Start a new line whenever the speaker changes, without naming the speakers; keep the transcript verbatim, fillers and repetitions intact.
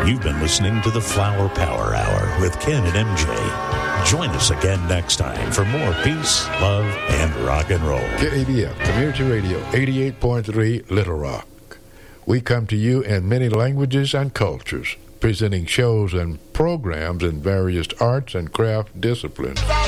You've been listening to the Flower Power Hour with Ken and M J. Join us again next time for more peace, love, and rock and roll.
K A D F, Community Radio, eighty-eight point three, Little Rock. We come to you in many languages and cultures, presenting shows and programs in various arts and craft disciplines.